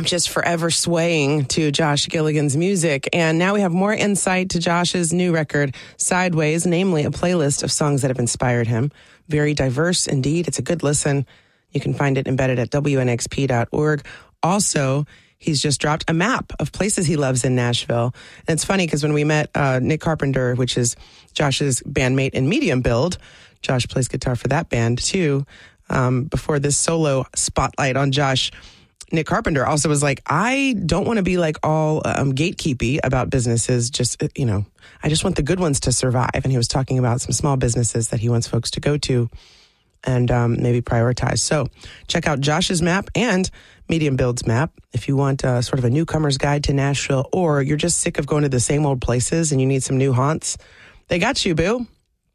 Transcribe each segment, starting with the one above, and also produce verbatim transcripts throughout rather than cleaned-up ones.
I'm just forever swaying to Josh Gilligan's music. And now we have more insight to Josh's new record, Sideways, namely a playlist of songs that have inspired him. Very diverse indeed. It's a good listen. You can find it embedded at W N X P dot org. Also, he's just dropped a map of places he loves in Nashville. And it's funny because when we met uh, Nick Carpenter, which is Josh's bandmate in Medium Build, Josh plays guitar for that band too. Um, before this solo spotlight on Josh, Nick Carpenter also was like, I don't want to be like all um, gatekeepy about businesses. Just, you know, I just want the good ones to survive. And he was talking about some small businesses that he wants folks to go to and um, maybe prioritize. So check out Josh's map and Medium Build's map if you want uh, sort of a newcomer's guide to Nashville, or you're just sick of going to the same old places and you need some new haunts. They got you, boo.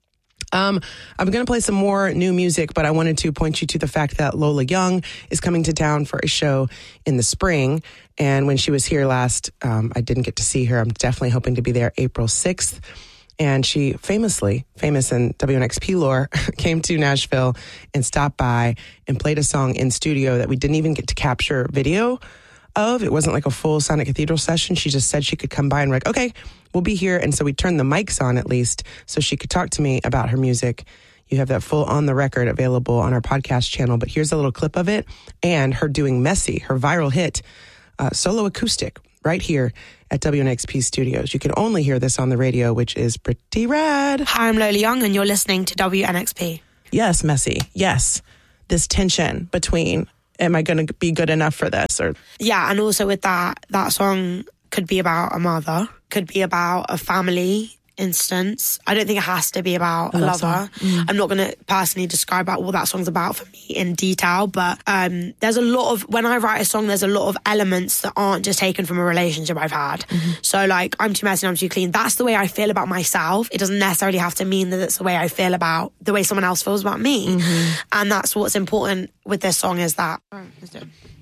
Um, I'm going to play some more new music, but I wanted to point you to the fact that Lola Young is coming to town for a show in the spring. And when she was here last, um, I didn't get to see her. I'm definitely hoping to be there April sixth. And she famously, famous in W N X P lore, came to Nashville and stopped by and played a song in studio that we didn't even get to capture video of. It wasn't like a full Sonic Cathedral session. She just said she could come by and we're like, okay, we'll be here. And so we turned the mics on at least so she could talk to me about her music. You have that full on the record available on our podcast channel. But here's a little clip of it and her doing Messy, her viral hit, uh, solo acoustic right here at W N X P Studios. You can only hear this on the radio, which is pretty rad. Hi, I'm Lola Young and you're listening to W N X P. Yes, Messy. Yes. This tension between, am I going to be good enough for this? Or yeah, and also with that, that song could be about a mother, could be about a family instance. I don't think it has to be about a lover. Mm. I'm not going to personally describe about what that song's about for me in detail, but um, there's a lot of, when I write a song, there's a lot of elements that aren't just taken from a relationship I've had. Mm-hmm. So like, I'm too messy, I'm too clean. That's the way I feel about myself. It doesn't necessarily have to mean that it's the way I feel about the way someone else feels about me. Mm-hmm. And that's what's important with this song is that. All right, let's do it.